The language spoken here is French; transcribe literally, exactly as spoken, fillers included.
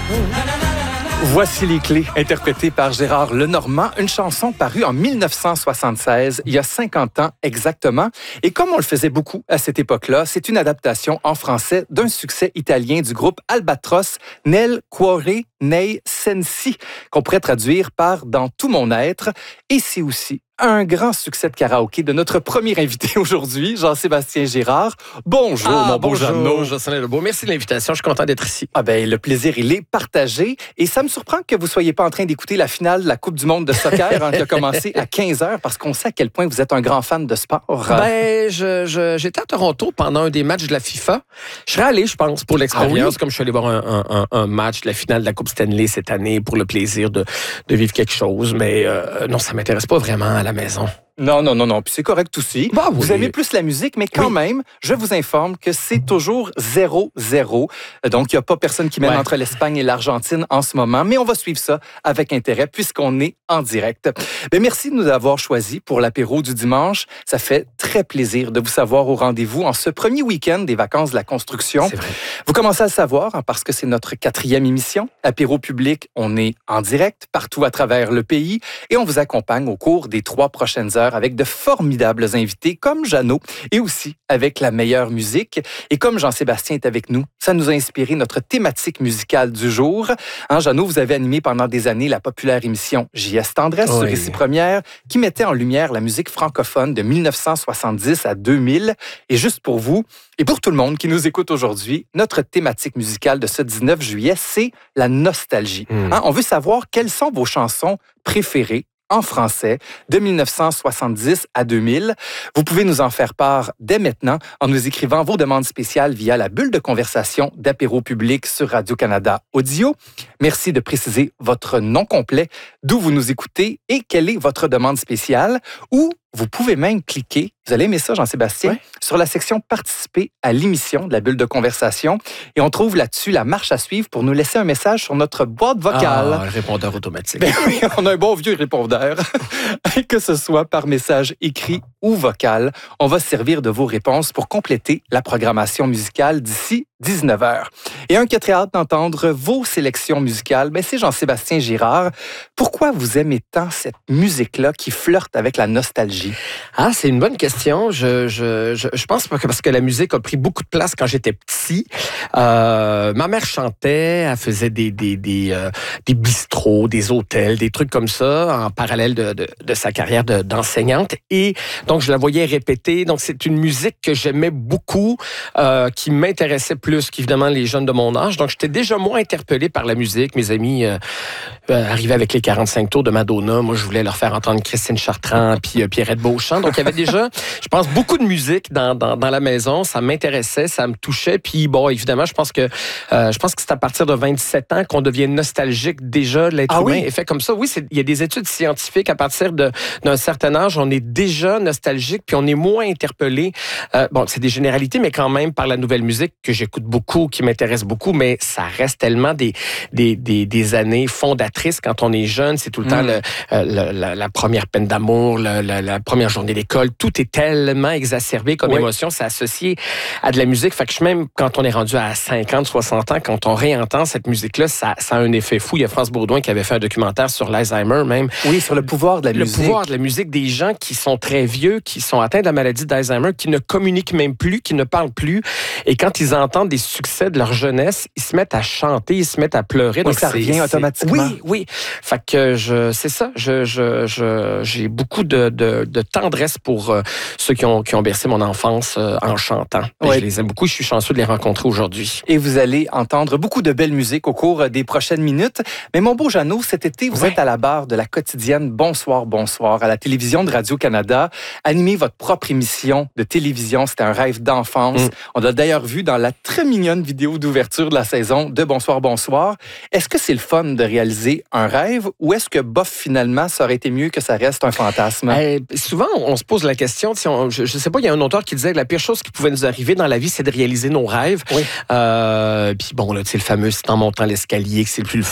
Voici les clés, interprétées par Gérard Lenormand, une chanson parue en mille neuf cent soixante-seize, il y a cinquante ans exactement. Et comme on le faisait beaucoup à cette époque-là, c'est une adaptation en français d'un succès italien du groupe Albatros, Nel cuore nei sensi, qu'on pourrait traduire par « Dans tout mon être ». Et c'est aussi un grand succès de karaoké de notre premier invité aujourd'hui, Jean-Sébastien Girard. Bonjour, ah, mon beau bonjour, Jeannot. Jocelyn Lebeau. Merci de l'invitation. Je suis content d'être ici. Ah ben, le plaisir, il est partagé. Et ça me surprend que vous ne soyez pas en train d'écouter la finale de la Coupe du monde de soccer hein, qui a commencé à quinze heures parce qu'on sait à quel point vous êtes un grand fan de sport. Ben, je, je, j'étais à Toronto pendant un des matchs de la FIFA. Je serais allé, je pense, pour l'expérience, ah oui? Comme je suis allé voir un, un, un match de la finale de la Coupe Stanley cette année pour le plaisir de, de vivre quelque chose. Mais euh, non, ça ne m'intéresse pas vraiment à la maison. Non, non, non, non. Puis c'est correct aussi. Bah oui. Vous aimez plus la musique, mais quand oui. même, je vous informe que c'est toujours zéro zéro. Donc, il n'y a pas personne qui mène ouais. entre l'Espagne et l'Argentine en ce moment, mais on va suivre ça avec intérêt puisqu'on est en direct. Bien, merci de nous avoir choisis pour l'apéro du dimanche. Ça fait très plaisir de vous savoir au rendez-vous en ce premier week-end des vacances de la construction. C'est vrai. Vous commencez à le savoir hein, parce que c'est notre quatrième émission. Apéro public, on est en direct partout à travers le pays et on vous accompagne au cours des trois prochaines heures avec de formidables invités comme Jeannot et aussi avec la meilleure musique. Et comme Jean-Sébastien est avec nous, ça nous a inspiré notre thématique musicale du jour. Hein, Jeannot, vous avez animé pendant des années la populaire émission J S Tendresse oui. sur Ici Première qui mettait en lumière la musique francophone de mille neuf cent soixante-dix à deux mille. Et juste pour vous et pour tout le monde qui nous écoute aujourd'hui, notre thématique musicale de ce dix-neuf juillet, c'est la nostalgie. Mmh. Hein, on veut savoir quelles sont vos chansons préférées en français, de mille neuf cent soixante-dix à deux mille. Vous pouvez nous en faire part dès maintenant en nous écrivant vos demandes spéciales via la bulle de conversation d'apéro public sur Radio-Canada Audio. Merci de préciser votre nom complet, d'où vous nous écoutez et quelle est votre demande spéciale. Ou vous pouvez même cliquer, vous allez aimer ça, Jean-Sébastien, ouais. sur la section « Participer à l'émission » de la bulle de conversation. Et on trouve là-dessus la marche à suivre pour nous laisser un message sur notre boîte vocale. Ah, le répondeur automatique. Ben oui, on a un bon vieux répondeur. Que ce soit par message écrit ou vocal, on va se servir de vos réponses pour compléter la programmation musicale d'ici dix-neuf heures. Et un qui a très hâte d'entendre vos sélections musicales, ben c'est Jean-Sébastien Girard. Pourquoi vous aimez tant cette musique-là qui flirte avec la nostalgie? Ah, c'est une bonne question. Je, je, je, je pense que parce que la musique a pris beaucoup de place quand j'étais petit. Euh, ma mère chantait, elle faisait des, des, des, euh, des bistrots, des hôtels, des trucs comme ça, en parallèle de, de, de sa carrière de, d'enseignante. Et donc, je la voyais répéter. Donc, c'est une musique que j'aimais beaucoup, euh, qui m'intéressait plus qu'évidemment les jeunes de mon âge. Donc, j'étais déjà moins interpellé par la musique. Mes amis euh, euh, arrivaient avec les quarante-cinq tours de Madonna. Moi, je voulais leur faire entendre Christine Chartrand puis euh, Pierrette Beauchamp. Donc, il y avait déjà, je pense, beaucoup de musique dans, dans, dans la maison. Ça m'intéressait, ça me touchait. Puis, bon, évidemment, je pense que euh, je pense que c'est à partir de vingt-sept ans qu'on devient nostalgique déjà. L'être ah, humain oui? est fait comme ça. Oui, c'est, il y a des études scientifiques. À partir de, d'un certain âge, on est déjà nostalgique puis on est moins interpellé. Euh, bon, c'est des généralités, mais quand même par la nouvelle musique que j'écoute beaucoup, qui m'intéresse beaucoup, mais ça reste tellement des, des, des, des années fondatrices quand on est jeune. C'est tout le mmh. temps le, le, la, la première peine d'amour, le, la, la première journée d'école. Tout est tellement exacerbé comme oui. émotion. C'est associé à de la musique. Fait que je, même quand on est rendu à cinquante, soixante ans, quand on réentend cette musique-là, ça, ça a un effet fou. Il y a France Baudouin qui avait fait un documentaire sur l'Alzheimer même. Oui, sur le pouvoir de la le musique. Le pouvoir de la musique des gens qui sont très vieux, qui sont atteints de la maladie d'Alzheimer, qui ne communiquent même plus, qui ne parlent plus. Et quand ils entendent des succès de leur jeunesse, ils se mettent à chanter, ils se mettent à pleurer. Oui, donc ça c'est, revient c'est... automatiquement. Oui, oui. Fait que je, c'est ça. Je, je, je, j'ai beaucoup de, de, de tendresse pour euh, ceux qui ont, qui ont bercé mon enfance euh, en chantant. Oui. Je les aime beaucoup. Je suis chanceux de les rencontrer aujourd'hui. Et vous allez entendre beaucoup de belle musique au cours des prochaines minutes. Mais mon beau Jeannot, cet été, vous ouais. êtes à la barre de la quotidienne Bonsoir, Bonsoir à la télévision de Radio-Canada. Animez votre propre émission de télévision. C'était un rêve d'enfance. Mm. On l'a d'ailleurs vu dans la très mignonne vidéo d'ouverture de la saison de Bonsoir, Bonsoir. Est-ce que c'est le fun de réaliser un rêve ou est-ce que, bof, finalement, ça aurait été mieux que ça reste un fantasme? Euh, souvent, on se pose la question, si on, je ne sais pas, il y a un auteur qui disait que la pire chose qui pouvait nous arriver dans la vie, c'est de réaliser nos rêves. Oui. Euh, puis bon, là, tu sais, le fameux, c'est en montant l'escalier que c'est le plus